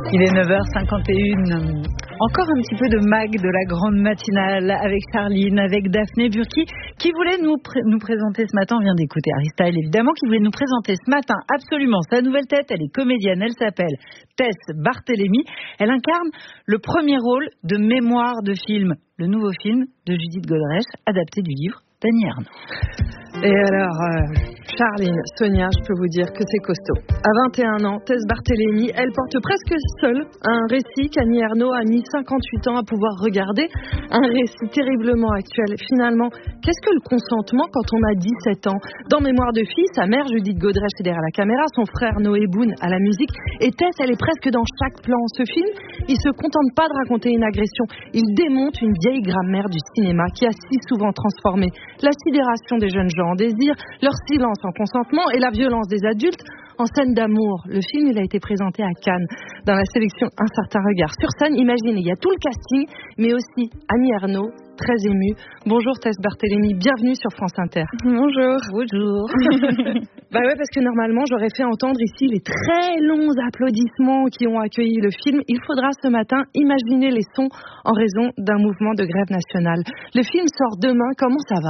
Il est 9h51. Encore un petit peu de mag de la grande matinale avec Charline, avec Daphné Burki, qui voulait nous présenter ce matin. On vient d'écouter Harry Styles, évidemment, qui voulait nous présenter ce matin absolument sa nouvelle tête. Elle est comédienne, elle s'appelle Tess Barthélémy. Elle incarne le premier rôle de Mémoire de film, le nouveau film de Judith Godrèche, adapté du livre d'Annie Ernaux. Et alors, Charline, Sonia, je peux vous dire que c'est costaud. À 21 ans, Tess Barthélémy, elle porte presque seule un récit qu'Annie Ernaux a mis 58 ans à pouvoir regarder. Un récit terriblement actuel. Finalement, qu'est-ce que le consentement quand on a 17 ans ? Dans Mémoire de fille, sa mère, Judith Godrèche, est derrière la caméra, son frère Noé Boone à la musique. Et Tess, elle est presque dans chaque plan. Ce film, il se contente pas de raconter une agression. Il démonte une vieille grammaire du cinéma qui a si souvent transformé la sidération des jeunes gens en désir, leur silence en consentement et la violence des adultes en scène d'amour. Le film, il a été présenté à Cannes dans la sélection Un certain regard. Sur scène, imaginez, il y a tout le casting, mais aussi Annie Ernaux, très émue. Bonjour Tess Barthélémy, bienvenue sur France Inter. Bonjour. Bonjour. Bah ouais, parce que normalement, j'aurais fait entendre ici les très longs applaudissements qui ont accueilli le film. Il faudra ce matin imaginer les sons en raison d'un mouvement de grève nationale. Le film sort demain, comment ça va ?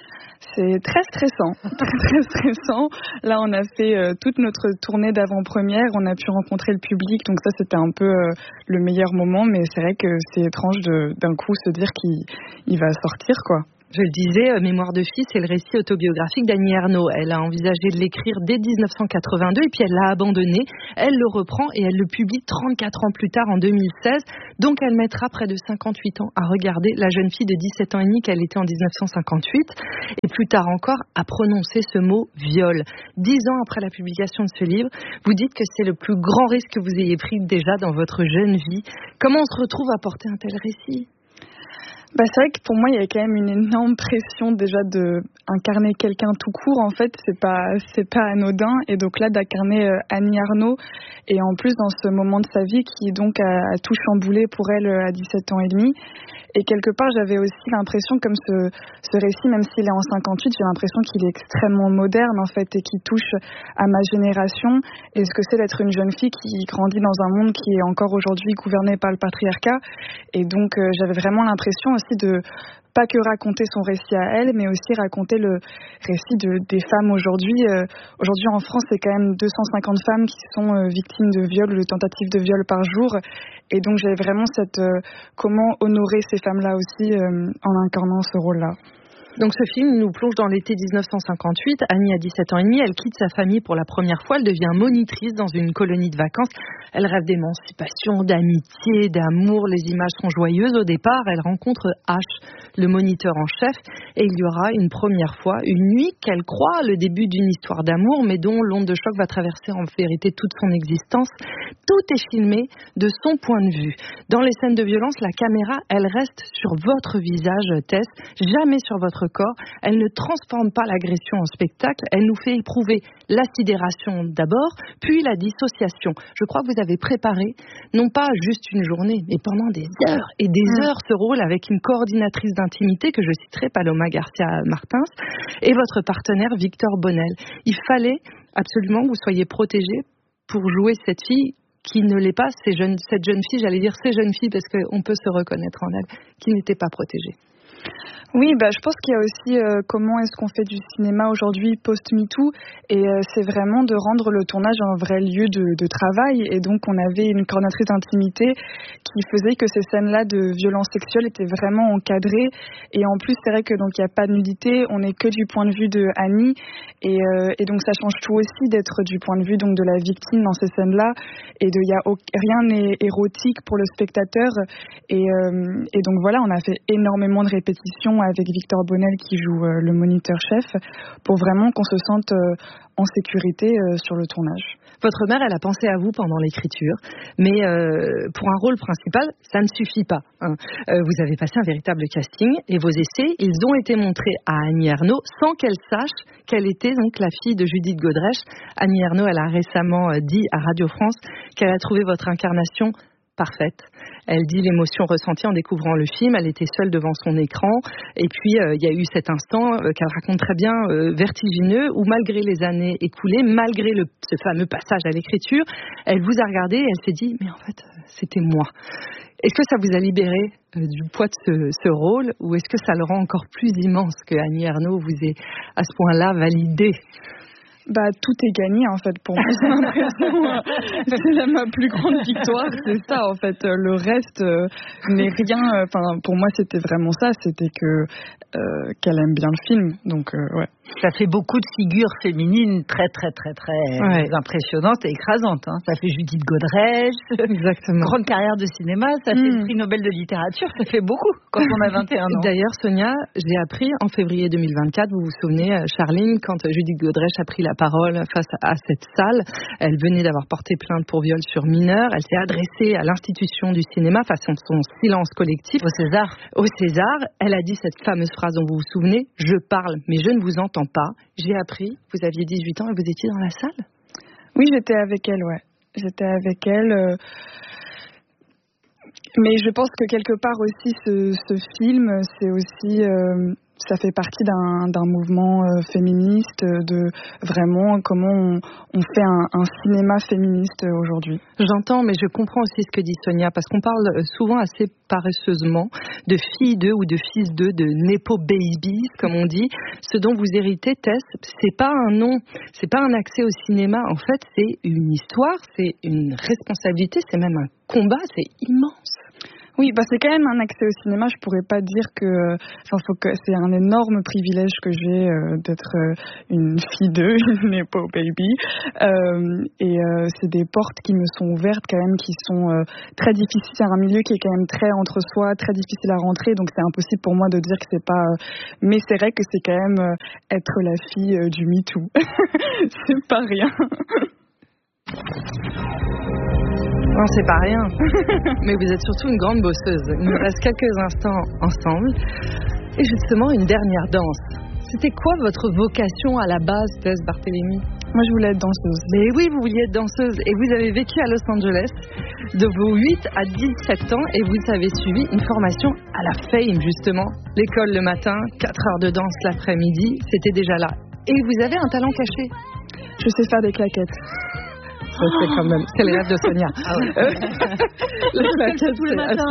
C'est très stressant, très stressant. Là, on a fait toute notre tournée d'avant-première, on a pu rencontrer le public, donc ça, c'était un peu le meilleur moment, mais c'est vrai que c'est étrange d'un coup se dire qu'il va sortir, quoi. Je le disais, Mémoire de fille, c'est le récit autobiographique d'Annie Ernaux. Elle a envisagé de l'écrire dès 1982 et puis elle l'a abandonné. Elle le reprend et elle le publie 34 ans plus tard, en 2016. Donc elle mettra près de 58 ans à regarder la jeune fille de 17 ans et demi qu'elle était en 1958. Et plus tard encore, à prononcer ce mot viol. 10 ans après la publication de ce livre, vous dites que c'est le plus grand risque que vous ayez pris déjà dans votre jeune vie. Comment on se retrouve à porter un tel récit ? Bah, c'est vrai que pour moi, il y a quand même une énorme pression déjà de incarner quelqu'un tout court. En fait, c'est pas anodin. Et donc là, d'incarner Annie Ernaux, et en plus dans ce moment de sa vie qui donc a tout chamboulé pour elle à 17 ans et demi. Et quelque part, j'avais aussi l'impression, comme ce récit, même s'il est en 58, j'ai l'impression qu'il est extrêmement moderne en fait et qui touche à ma génération. Et ce que c'est d'être une jeune fille qui grandit dans un monde qui est encore aujourd'hui gouverné par le patriarcat. Et donc, j'avais vraiment l'impression aussi de pas que raconter son récit à elle, mais aussi raconter le récit des femmes aujourd'hui. Aujourd'hui en France, c'est quand même 250 femmes qui sont victimes de viols ou de tentatives de viol par jour. Et donc j'avais vraiment comment honorer ces femmes-là aussi en incarnant ce rôle-là. Donc ce film nous plonge dans l'été 1958. Annie a 17 ans et demi, elle quitte sa famille pour la première fois, elle devient monitrice dans une colonie de vacances. Elle rêve d'émancipation, d'amitié, d'amour, les images sont joyeuses. Au départ, elle rencontre H, le moniteur en chef, et il y aura une première fois, une nuit qu'elle croit le début d'une histoire d'amour, mais dont l'onde de choc va traverser en vérité toute son existence. Tout est filmé de son point de vue. Dans les scènes de violence, la caméra, elle reste sur votre visage, Tess, jamais sur votre corps. Elle ne transforme pas l'agression en spectacle, elle nous fait éprouver la sidération d'abord, puis la dissociation. Je crois que vous avez préparé, non pas juste une journée, mais pendant des heures et des heures ce rôle avec une coordinatrice d'intimité que je citerai, Paloma Garcia Martins, et votre partenaire Victor Bonnel. Il fallait absolument que vous soyez protégée pour jouer cette fille qui ne l'est pas, cette jeune fille, j'allais dire ces jeunes filles parce qu'on peut se reconnaître en elle, qui n'était pas protégée. Oui, je pense qu'il y a aussi comment est-ce qu'on fait du cinéma aujourd'hui post-MeToo, et c'est vraiment de rendre le tournage un vrai lieu de travail. Et donc on avait une coordinatrice d'intimité qui faisait que ces scènes-là de violence sexuelle étaient vraiment encadrées. Et en plus, c'est vrai que donc il n'y a pas de nudité, on n'est que du point de vue de Annie, et donc ça change tout aussi d'être du point de vue donc de la victime dans ces scènes-là. Et rien n'est érotique pour le spectateur. Et donc voilà, on a fait énormément de répétitions avec Victor Bonnel qui joue le moniteur-chef pour vraiment qu'on se sente en sécurité sur le tournage. Votre mère, elle a pensé à vous pendant l'écriture, mais pour un rôle principal, ça ne suffit pas. Vous avez passé un véritable casting et vos essais, ils ont été montrés à Annie Ernaux sans qu'elle sache qu'elle était donc la fille de Judith Godrèche. Annie Ernaux, elle a récemment dit à Radio France qu'elle a trouvé votre incarnation parfaite. Elle dit l'émotion ressentie en découvrant le film. Elle était seule devant son écran. Et puis, il y a eu cet instant qu'elle raconte très bien, vertigineux, où malgré les années écoulées, malgré ce fameux passage à l'écriture, elle vous a regardé et elle s'est dit, mais en fait, c'était moi. Est-ce que ça vous a libéré du poids de ce rôle, ou est-ce que ça le rend encore plus immense que Annie Ernaux vous ait à ce point-là validé? Tout est gagné en fait pour moi, j'ai l'impression. C'est ma plus grande victoire, c'est ça en fait. Le reste n'est rien. Pour moi, c'était vraiment ça. C'était qu'elle aime bien le film, donc ouais. Ça fait beaucoup de figures féminines très impressionnantes et écrasantes. Ça fait Judith Godrèche, exactement. Grande carrière de cinéma, ça fait le prix Nobel de littérature, ça fait beaucoup quand on a 21 ans. D'ailleurs, Sonia, j'ai appris en février 2024, vous vous souvenez, Charline, quand Judith Godrèche a pris la parole face à cette salle, elle venait d'avoir porté plainte pour viol sur mineur, elle s'est adressée à l'institution du cinéma face à son silence collectif. Au César, elle a dit cette fameuse phrase dont vous vous souvenez, « Je parle, mais je ne vous entends pas ». J'ai appris, vous aviez 18 ans et vous étiez dans la salle? Oui, j'étais avec elle, ouais. J'étais avec elle. Mais je pense que quelque part aussi, ce film, c'est aussi... ça fait partie d'un mouvement féministe, de vraiment comment on fait un cinéma féministe aujourd'hui. J'entends, mais je comprends aussi ce que dit Sonia, parce qu'on parle souvent assez paresseusement de filles d'eux ou de fils d'eux, de nepo babies, comme on dit. Ce dont vous héritez, Tess, c'est pas un nom, c'est pas un accès au cinéma. En fait, c'est une histoire, c'est une responsabilité, c'est même un combat, c'est immense. Oui, c'est quand même un accès au cinéma. Je pourrais pas dire que, c'est un énorme privilège que j'ai d'être une fille une nepo baby. C'est des portes qui me sont ouvertes quand même, qui sont très difficiles. C'est un milieu qui est quand même très entre soi, très difficile à rentrer. Donc c'est impossible pour moi de dire que c'est pas. Mais c'est vrai que c'est quand même être la fille du MeToo. C'est pas rien. Non, c'est pas rien. Mais vous êtes surtout une grande bosseuse. Il nous reste quelques instants ensemble. Et justement, une dernière danse. C'était quoi votre vocation à la base, Tess Barthélémy? Moi, je voulais être danseuse. Mais oui, vous vouliez être danseuse. Et vous avez vécu à Los Angeles de vos 8 à 17 ans et vous avez suivi une formation à la Fame, justement. L'école le matin, 4 heures de danse l'après-midi. C'était déjà là. Et vous avez un talent caché. Je sais faire des claquettes. C'est quand même, c'est le rêve de Sonia. Ah ouais. La claquette, tous les matins.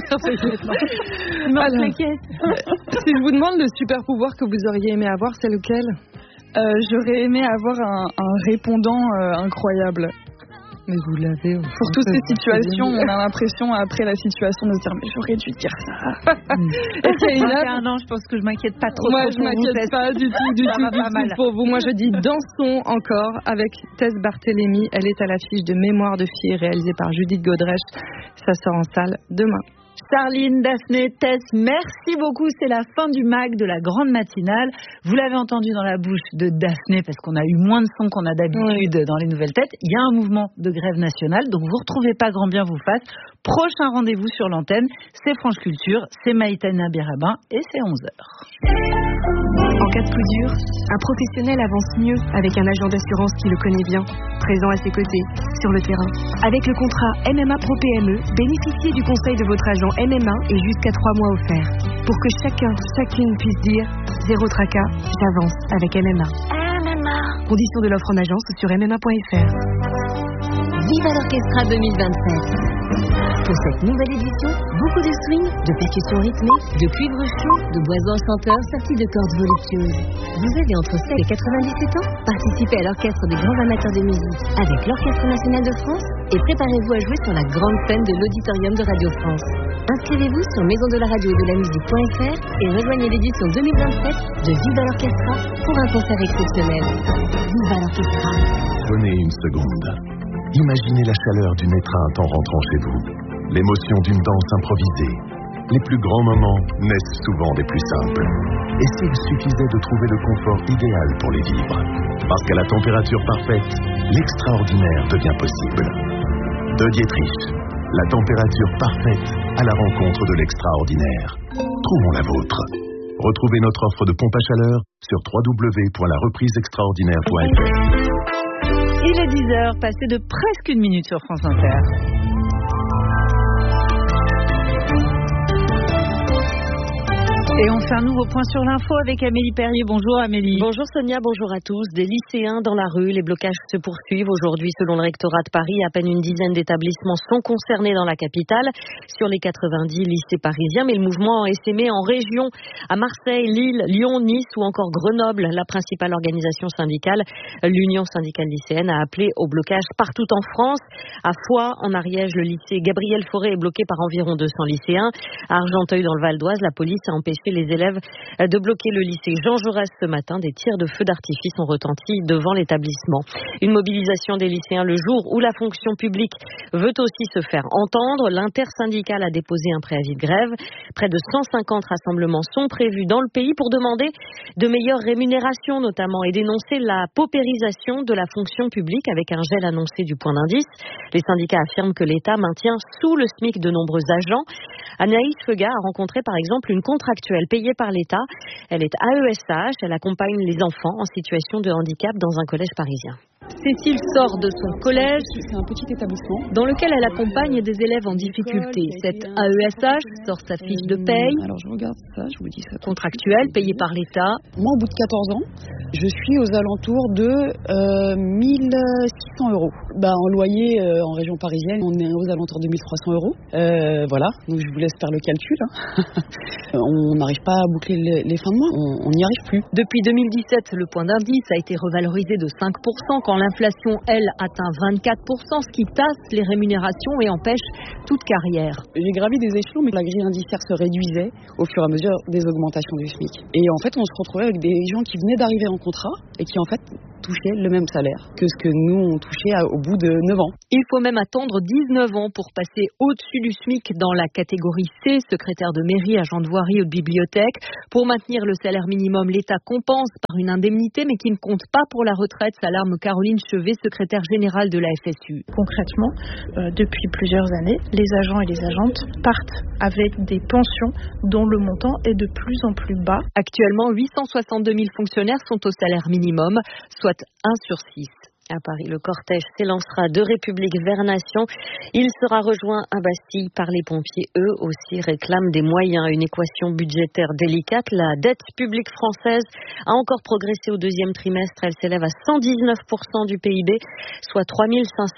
Si je vous demande le super pouvoir que vous auriez aimé avoir, c'est lequel? J'aurais aimé avoir un répondant incroyable. Mais vous l'avez. Pour toutes ces situations, on a l'impression après la situation de se dire mais j'aurais dû dire ça. Est-ce qu'il y a un an, je pense que je m'inquiète pas trop. Moi, je m'inquiète pas du tout pour vous. Moi, je dis dansons encore avec Tess Barthélémy. Elle est à l'affiche de Mémoire de filles réalisée par Judith Godrèche. Ça sort en salle demain. Charline, Daphné, Tess, merci beaucoup. C'est la fin du MAG de la grande matinale. Vous l'avez entendu dans la bouche de Daphné parce qu'on a eu moins de sons qu'on a d'habitude dans les nouvelles têtes. Il y a un mouvement de grève nationale, donc vous retrouvez pas grand bien vous fasse. Prochain rendez-vous sur l'antenne, c'est France Culture, c'est Maïtana Bérabin et c'est 11h. En cas de coup dur, un professionnel avance mieux avec un agent d'assurance qui le connaît bien, présent à ses côtés, sur le terrain. Avec le contrat MMA Pro PME, bénéficiez du conseil de votre agent MMA et jusqu'à 3 mois offerts. Pour que chacune puisse dire « Zéro tracas, j'avance avec MMA ». Conditions de l'offre en agence ou sur MMA.fr. Viva l'Orchestra 2027. Pour cette nouvelle édition, beaucoup de swing, de percussions rythmées, de cuivre chaud, de boisons enchanteurs sortis de cordes voluptueuses. Vous avez entre 7 et 97 ans? Participez à l'orchestre des grands amateurs de musique avec l'Orchestre National de France et préparez-vous à jouer sur la grande scène de l'Auditorium de Radio France. Inscrivez-vous sur maisondelaradio-et-de-la-musique.fr et rejoignez l'édition 2027 de Viva l'Orchestra pour un concert exceptionnel. Viva l'Orchestra. Prenez une seconde. Imaginez la chaleur d'une étreinte en rentrant chez vous, l'émotion d'une danse improvisée. Les plus grands moments naissent souvent des plus simples. Et s'il suffisait de trouver le confort idéal pour les vivre? Parce qu'à la température parfaite, l'extraordinaire devient possible. De Dietrich, la température parfaite à la rencontre de l'extraordinaire. Trouvons la vôtre. Retrouvez notre offre de pompe à chaleur sur www.larepriseextraordinaire.fr. Il est 10h, passé de presque une minute sur France Inter. Et on fait un nouveau point sur l'info avec Amélie Perrier. Bonjour Amélie. Bonjour Sonia, bonjour à tous. Des lycéens dans la rue, les blocages se poursuivent. Aujourd'hui, selon le rectorat de Paris, à peine une dizaine d'établissements sont concernés dans la capitale sur les 90 lycées parisiens. Mais le mouvement est sémé en région, à Marseille, Lille, Lyon, Nice ou encore Grenoble. La principale organisation syndicale, l'Union syndicale lycéenne, a appelé au blocage partout en France. À Foix, en Ariège, le lycée Gabriel Fauré est bloqué par environ 200 lycéens. À Argenteuil, dans le Val d'Oise, la police a empêché les élèves de bloquer le lycée Jean Jaurès ce matin. Des tirs de feux d'artifice ont retenti devant l'établissement. Une mobilisation des lycéens le jour où la fonction publique veut aussi se faire entendre. L'intersyndicale a déposé un préavis de grève. Près de 150 rassemblements sont prévus dans le pays pour demander de meilleures rémunérations notamment et dénoncer la paupérisation de la fonction publique avec un gel annoncé du point d'indice. Les syndicats affirment que l'État maintient sous le SMIC de nombreux agents. Anaïs Feuga a rencontré par exemple une contractuelle payée par l'État. Elle est AESH, elle accompagne les enfants en situation de handicap dans un collège parisien. Cécile sort de son collège, c'est un petit établissement dans lequel elle accompagne des élèves en difficulté. Cette AESH sort sa fiche de paye. Alors je regarde ça, je vous dis ça. Contractuelle, payée par l'État. Moi, au bout de 14 ans, je suis aux alentours de 1600 €. En loyer, en région parisienne, on est aux alentours de 1300 €. Voilà, donc je vous laisse faire le calcul. On n'arrive pas à boucler les fins de mois, on n'y arrive plus. Depuis 2017, le point d'indice a été revalorisé de 5%, quand l'inflation, elle, atteint 24%, ce qui tasse les rémunérations et empêche toute carrière. J'ai gravi des échelons, mais la grille indiciaire se réduisait au fur et à mesure des augmentations du SMIC. Et en fait, on se retrouvait avec des gens qui venaient d'arriver en contrat et qui, en fait, touchaient le même salaire que ce que nous, on touchait au bout de 9 ans. Il faut même attendre 19 ans pour passer au-dessus du SMIC dans la catégorie C, secrétaire de mairie, agent de voirie ou de bibliothèque. Pour maintenir le salaire minimum, l'État compense par une indemnité, mais qui ne compte pas pour la retraite, s'alarme Caroline Chevet, secrétaire générale de la FSU. Concrètement, depuis plusieurs années, les agents et les agentes partent avec des pensions dont le montant est de plus en plus bas. Actuellement, 862 000 fonctionnaires sont au salaire minimum, soit 1 sur 6. À Paris, le cortège s'élancera de République vers Nation. Il sera rejoint à Bastille par les pompiers. Eux aussi réclament des moyens. Une équation budgétaire délicate. La dette publique française a encore progressé au deuxième trimestre. Elle s'élève à 119% du PIB, soit 3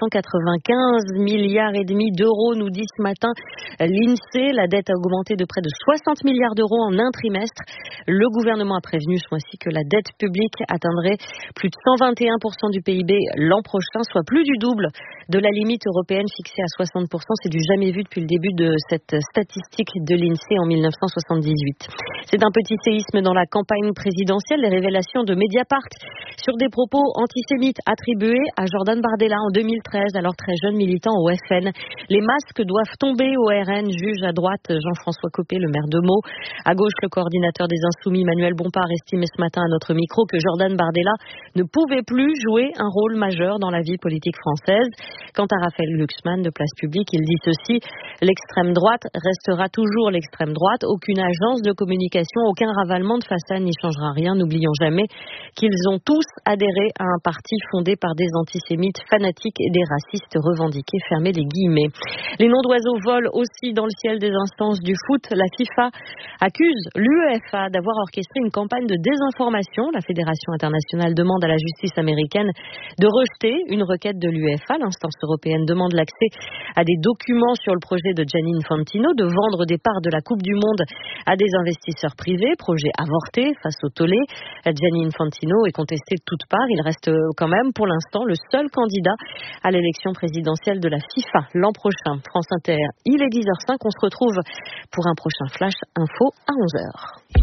595 milliards et demi d'euros, nous dit ce matin l'INSEE. La dette a augmenté de près de 60 milliards d'euros en un trimestre. Le gouvernement a prévenu ce mois-ci que la dette publique atteindrait plus de 121% du PIB l'an prochain, soit plus du double de la limite européenne fixée à 60%. C'est du jamais vu depuis le début de cette statistique de l'INSEE en 1978. C'est un petit séisme dans la campagne présidentielle. Les révélations de Mediapart sur des propos antisémites attribués à Jordan Bardella en 2013, alors très jeune militant au FN. Les masques doivent tomber au RN, juge à droite Jean-François Copé, le maire de Meaux. À gauche, le coordinateur des Insoumis, Manuel Bompard, estimait ce matin à notre micro que Jordan Bardella ne pouvait plus jouer un rôle majeur dans la vie politique française. Quant à Raphaël Glucksmann de Place Publique, il dit ceci: l'extrême droite restera toujours l'extrême droite. Aucune agence de communication, aucun ravalement de façade n'y changera rien. N'oublions jamais qu'ils ont tous adhéré à un parti fondé par des antisémites fanatiques et des racistes revendiqués. Fermez les guillemets. Les noms d'oiseaux volent aussi dans le ciel des instances du foot. La FIFA accuse l'UEFA d'avoir orchestré une campagne de désinformation. La Fédération internationale demande à la justice américaine de rejeter une requête de l'UEFA. L'instance européenne demande l'accès à des documents sur le projet de Gianni Infantino de vendre des parts de la Coupe du Monde à des investisseurs privés, projet avorté face au tollé. Gianni Infantino est contesté de toutes parts. Il reste quand même pour l'instant le seul candidat à l'élection présidentielle de la FIFA l'an prochain. France Inter, il est 10h05. On se retrouve pour un prochain Flash Info à 11h.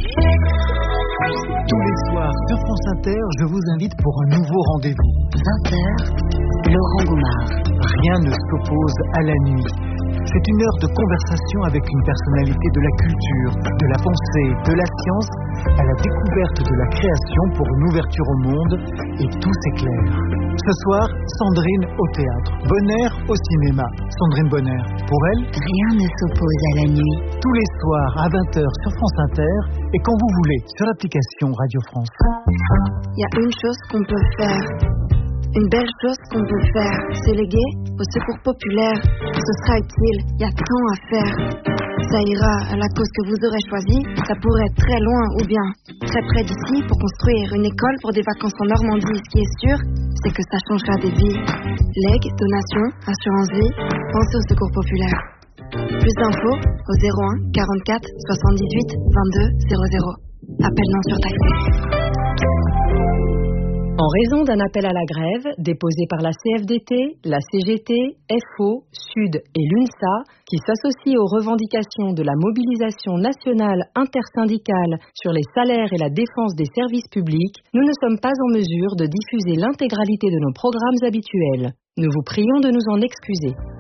Tous les soirs sur France Inter, je vous invite pour un nouveau rendez-vous. 20h, Laurent Goumard. Rien ne s'oppose à la nuit. C'est une heure de conversation avec une personnalité de la culture, de la pensée, de la science, à la découverte de la création pour une ouverture au monde, et tout s'éclaire. Ce soir, Sandrine au théâtre, Bonner au cinéma. Sandrine Bonner, pour elle, rien ne s'oppose à la nuit. Tous les soirs à 20h sur France Inter, et quand vous voulez, sur l'application Radio France. Il y a une chose qu'on peut faire. Une belle chose qu'on peut faire, c'est léguer au secours populaire. Ce sera utile, il y a tant à faire. Ça ira à la cause que vous aurez choisie, ça pourrait être très loin ou bien très près d'ici pour construire une école pour des vacances en Normandie. Ce qui est sûr, c'est que ça changera des vies. Legs, donations, assurance vie, pensez au secours populaire. Plus d'infos au 01 44 78 22 00. Appel non surtaxé. En raison d'un appel à la grève déposé par la CFDT, la CGT, FO, Sud et l'UNSA, qui s'associent aux revendications de la mobilisation nationale intersyndicale sur les salaires et la défense des services publics, nous ne sommes pas en mesure de diffuser l'intégralité de nos programmes habituels. Nous vous prions de nous en excuser.